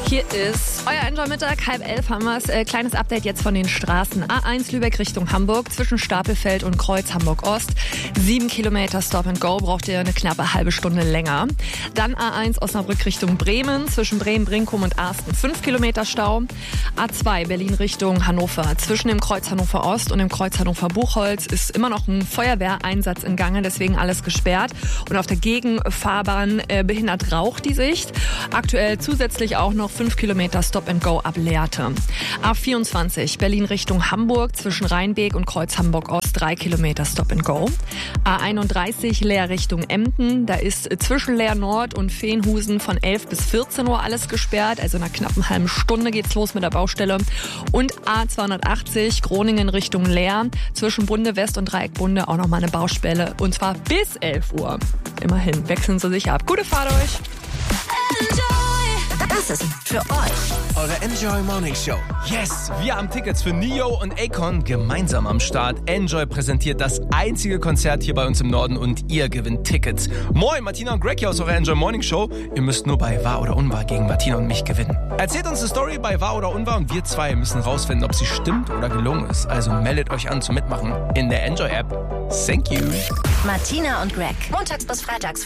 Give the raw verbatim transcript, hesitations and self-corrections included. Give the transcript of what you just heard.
Hier ist euer Enjoy-Mittag, halb elf haben wir es. Äh, kleines Update jetzt von den Straßen. A eins Lübeck Richtung Hamburg, zwischen Stapelfeld und Kreuz Hamburg-Ost. Sieben Kilometer Stop and Go, braucht ihr eine knappe halbe Stunde länger. Dann A eins Osnabrück Richtung Bremen, zwischen Bremen, Brinkum und Arsten. Fünf Kilometer Stau. A zwei Berlin Richtung Hannover, zwischen dem Kreuz Hannover-Ost und dem Kreuz Hannover-Buchholz ist immer noch ein Feuerwehreinsatz in Gange, deswegen alles gesperrt. Und auf der Gegenfahrbahn äh, behindert Rauch die Sicht. Aktuell zusätzlich auch noch fünf Kilometer Stop and Go ab Lehrte. A vierundzwanzig Berlin Richtung Hamburg, zwischen Rheinbeek und Kreuz Hamburg-Ost drei Kilometer Stop and Go. A einunddreißig Leer Richtung Emden, da ist zwischen Leer Nord und Veenhusen von elf bis vierzehn Uhr alles gesperrt, also in einer knappen halben Stunde geht's los mit der Baustelle. Und A zweihundertachtzig Groningen Richtung Leer, zwischen Bunde West und Dreieck Bunde auch nochmal eine Baustelle, und zwar bis elf Uhr. Immerhin, wechseln Sie sich ab. Gute Fahrt euch! Das ist für euch eure Enjoy Morning Show. Yes, wir haben Tickets für Neo und Akon gemeinsam am Start. Enjoy präsentiert das einzige Konzert hier bei uns im Norden und ihr gewinnt Tickets. Moin, Martina und Greg hier aus eurer Enjoy Morning Show. Ihr müsst nur bei Wahr oder Unwahr gegen Martina und mich gewinnen. Erzählt uns eine Story bei Wahr oder Unwahr und wir zwei müssen rausfinden, ob sie stimmt oder gelungen ist. Also meldet euch an zum Mitmachen in der Enjoy App. Thank you. Martina und Greg. Montags bis freitags